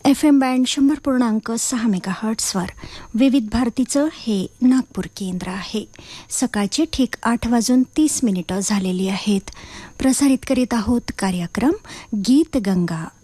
FM band 100.6 मेगाहर्ट्झवर विविध भारतीचं हे नागपूर केंद्र आहे. सकाळचे ठीक 8:30 झालेली आहेत. प्रसारित करीत आहोत कार्यक्रम गीत गंगा.